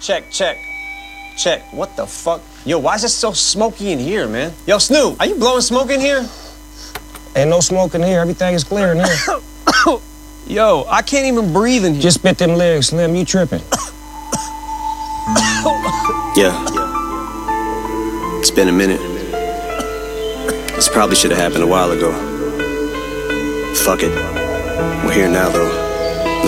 Check, check, check. What the fuck? Yo, why is it so smoky in here, man? Yo, Snoop, are you blowing smoke in here? Ain't no smoke in here. Everything is clear in here. Yo, I can't even breathe in here. Just spit them legs, Slim. You tripping. Yeah. It's been a minute. This probably should have happened a while ago. Fuck it. We're here now, though.